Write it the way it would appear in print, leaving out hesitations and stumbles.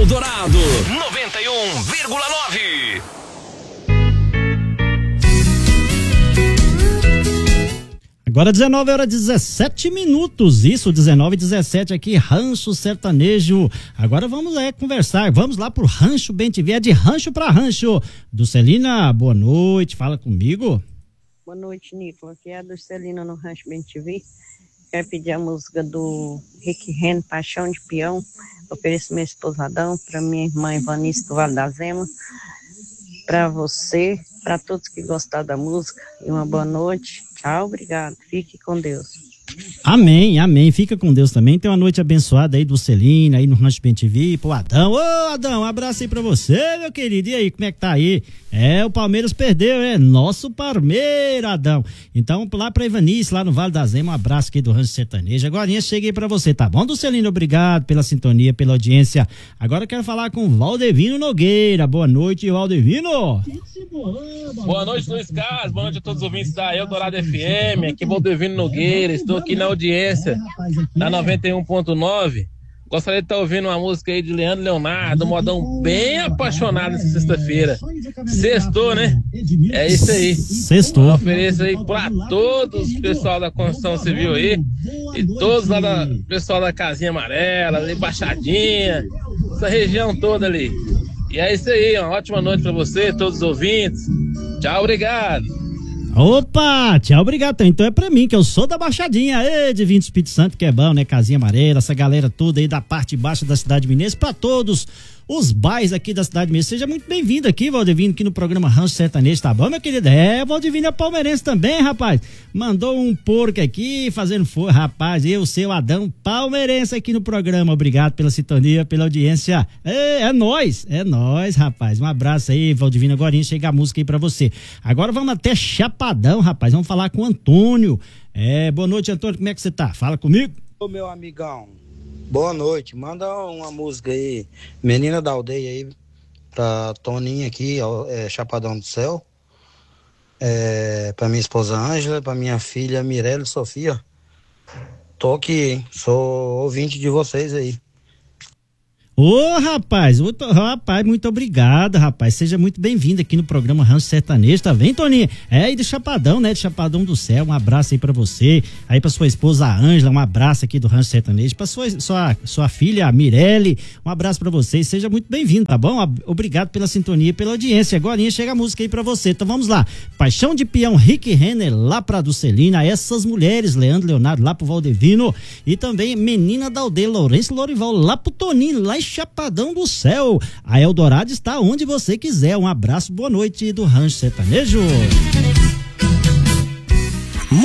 Eldorado 91,9. Agora 19h17, isso, 19h17 aqui, Rancho Sertanejo. Agora vamos lá conversar, vamos lá pro Rancho Bem-TV, é de rancho pra rancho. Dulcelina, boa noite, fala comigo. Boa noite, Nicolas, aqui é a Dulcelina no Rancho Bem-TV. Quero pedir a música do Rick Renner, Paixão de Peão. Ofereço meu esposadão, para minha irmã Ivanice do Vale da Zema, para você, para todos que gostaram da música, e uma boa noite. Tchau, obrigado. Fique com Deus. Amém, amém. Fica com Deus também. Tem uma noite abençoada aí do Celina, aí no Rancho Bem-TV, pro Adão. Ô, Adão, um abraço aí pra você, meu querido. E aí, como é que tá aí? O Palmeiras perdeu, nosso Palmeiras, Adão. Então, lá pra Ivanice, lá no Vale da Zema, um abraço aqui do Rancho Sertanejo. Agora cheguei pra você, tá bom, do Celina? Obrigado pela sintonia, pela audiência. Agora eu quero falar com o Valdevino Nogueira. Boa noite, Valdevino. Boa noite, Luiz Carlos. Boa noite a todos os ouvintes da Eldorado FM. Aqui é Valdevino Nogueira. Estou aqui na audiência da 91.9. Gostaria de estar ouvindo uma música aí de Leandro Leonardo, modão bem apaixonado nessa sexta-feira. Sextou, né? É isso aí. Sextou. Ofereço aí para todos o pessoal da construção civil aí e todos lá do pessoal da Casinha Amarela, ali, Baixadinha, essa região toda ali. E é isso aí, uma ótima noite para você, todos os ouvintes. Tchau, obrigado. Opa, tchau, obrigado. Então é pra mim, que eu sou da Baixadinha, Divino Espírito Santo, que é bom, né? Casinha Amarela, essa galera toda aí da parte baixa da cidade mineira, pra todos os bairros aqui da cidade mineira. Seja muito bem-vindo aqui, Valdevino, aqui no programa Rancho Sertanejo, tá bom, meu querido? Valdevino é palmeirense também, rapaz. Mandou um porco aqui, fazendo força, rapaz, seu Adão, palmeirense aqui no programa. Obrigado pela sintonia, pela audiência. É nóis, rapaz. Um abraço aí, Valdevino. Agora chega a música aí pra você. Agora vamos até Chapadão, rapaz. Vamos falar com o Antônio. Boa noite, Antônio. Como é que você tá? Fala comigo. Ô, meu amigão. Boa noite, manda uma música aí, Menina da Aldeia aí, pra Toninha aqui, Chapadão do Céu, pra minha esposa Ângela, pra minha filha Mirelle Sofia. Tô aqui, hein? Sou ouvinte de vocês aí. Ô, rapaz, muito obrigado, rapaz. Seja muito bem-vindo aqui no programa Rancho Sertanejo, tá vendo, Toninho? E de Chapadão, né? De Chapadão do Céu, um abraço aí pra você, aí pra sua esposa Ângela, um abraço aqui do Rancho Sertanejo, pra sua filha Mirelle, um abraço pra vocês, seja muito bem-vindo, tá bom? Obrigado pela sintonia e pela audiência. Agora chega a música aí pra você, então vamos lá. Paixão de Peão, Rick Renner, lá pra Dulcelina, essas mulheres, Leandro Leonardo, lá pro Valdevino, e também Menina da Aldeia, Lourenço Lorival, lá pro Toninho, lá em Chapadão do Céu. A Eldorado está onde você quiser. Um abraço, boa noite do Rancho Sertanejo.